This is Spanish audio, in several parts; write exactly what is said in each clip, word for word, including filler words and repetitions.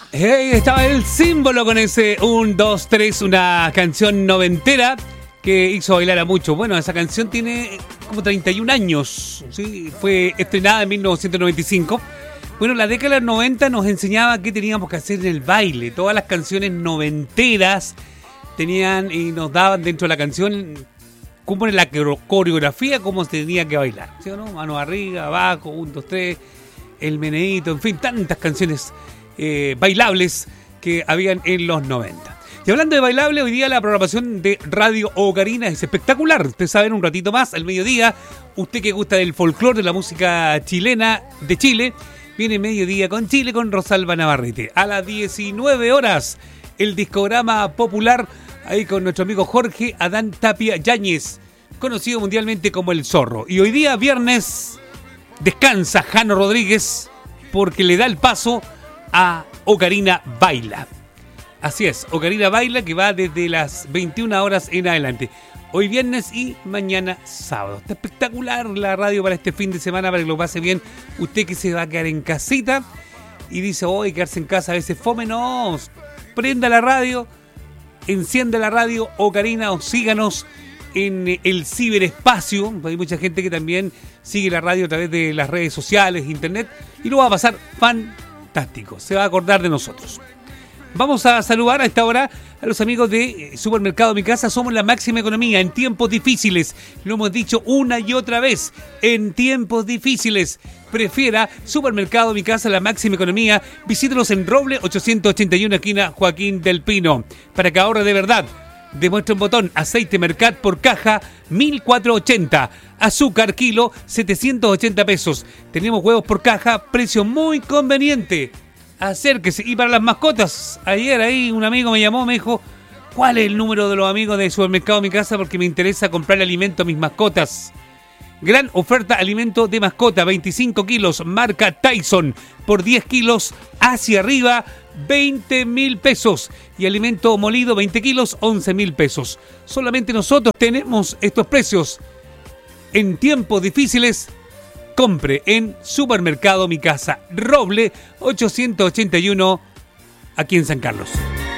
Hey, estaba el símbolo con ese uno, dos, tres, una canción noventera que hizo bailar a muchos. Bueno, esa canción tiene como treinta y un años, ¿sí? Fue estrenada en mil novecientos noventa y cinco. Bueno, la década de los noventa nos enseñaba qué teníamos que hacer en el baile. Todas las canciones noventeras tenían y nos daban dentro de la canción cómo era la coreografía, cómo se tenía que bailar, ¿sí o no? Mano arriba, abajo, uno, dos, tres, el meneíto, en fin, tantas canciones eh, bailables que habían en los noventa. Y hablando de bailable, hoy día la programación de Radio Ocarina es espectacular. Ustedes saben, un ratito más, al mediodía, usted que gusta del folclore, de la música chilena de Chile, viene Mediodía con Chile con Rosalba Navarrete. A las diecinueve horas, el discograma popular, ahí con nuestro amigo Jorge Adán Tapia Yáñez, conocido mundialmente como El Zorro. Y hoy día, viernes, descansa Jano Rodríguez porque le da el paso a Ocarina Baila. Así es, Ocarina Baila, que va desde las veintiuna horas en adelante. Hoy viernes y mañana sábado. Está espectacular la radio para este fin de semana, para que lo pase bien. Usted que se va a quedar en casita y dice, hoy oh, quedarse en casa a veces fome. No, prenda la radio, encienda la radio Ocarina o síganos en el ciberespacio. Hay mucha gente que también sigue la radio a través de las redes sociales, internet, y lo va a pasar fantástico. Se va a acordar de nosotros. Vamos a saludar a esta hora a los amigos de Supermercado Mi Casa. Somos la máxima economía en tiempos difíciles. Lo hemos dicho una y otra vez. En tiempos difíciles, prefiera Supermercado Mi Casa, la máxima economía. Visítenos en Roble ochocientos ochenta y uno, esquina Joaquín del Pino. Para que ahorre de verdad. Demuestra un botón. Aceite Mercat por caja, mil cuatrocientos ochenta. Azúcar kilo, setecientos ochenta pesos. Tenemos huevos por caja, precio muy conveniente. Acérquese. Y para las mascotas, ayer ahí un amigo me llamó, me dijo, ¿cuál es el número de los amigos de Supermercado Mi Casa? Porque me interesa comprar alimento a mis mascotas. Gran oferta alimento de mascota, veinticinco kilos, marca Tyson, por diez kilos hacia arriba, veinte mil pesos. Y alimento molido, veinte kilos, once mil pesos. Solamente nosotros tenemos estos precios. En tiempos difíciles, compre en Supermercado Mi Casa, Roble ochocientos ochenta y uno, aquí en San Carlos.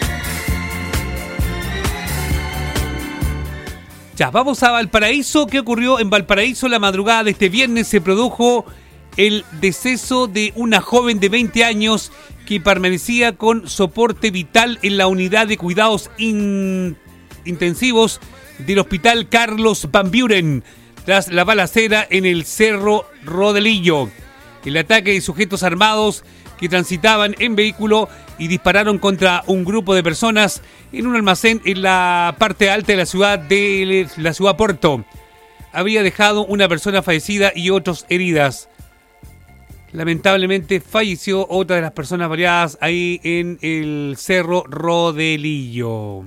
Ya, vamos a Valparaíso. ¿Qué ocurrió en Valparaíso? La madrugada de este viernes se produjo el deceso de una joven de veinte años que permanecía con soporte vital en la unidad de cuidados in- intensivos del Hospital Carlos Van Buren, tras la balacera en el Cerro Rodelillo. El ataque de sujetos armados que transitaban en vehículo y dispararon contra un grupo de personas en un almacén en la parte alta de la ciudad de la ciudad Puerto. Había dejado una persona fallecida y otros heridas. Lamentablemente falleció otra de las personas baleadas ahí en el Cerro Rodelillo.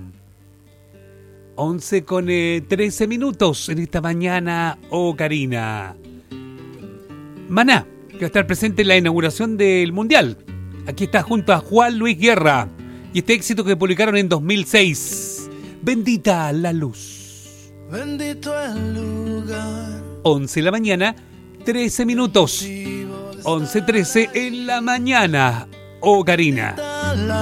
once con trece minutos en esta mañana Ocarina. Maná, que va a estar presente en la inauguración del Mundial. Aquí está junto a Juan Luis Guerra y este éxito que publicaron en dos mil seis. Bendita la luz. Bendito el lugar. once de la mañana, trece minutos. once trece en la mañana Ocarina.